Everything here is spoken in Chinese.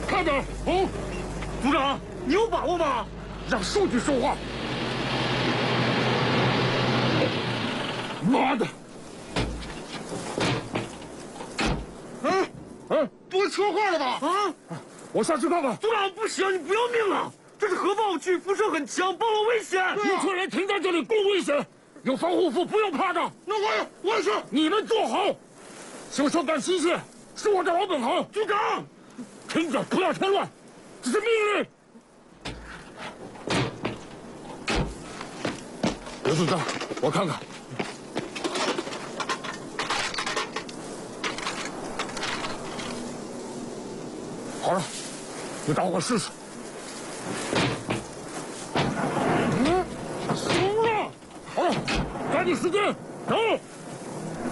快点！哦， 组长，你有把握吗？ 让数据说话。妈的！ 不会车坏了吧？啊！ 我下去看看。 组长，不行，你不要命了！这是核爆区，辐射很强，暴露危险。 一群人停在这里更危险，有防护服，不用怕的。 那我也是。 你们坐好，修车赶机械是我的老本行。 组长， 听着，不要添乱，这是命令。刘组长，我看看。好了，你打我试试。行了，好了，抓紧时间，走。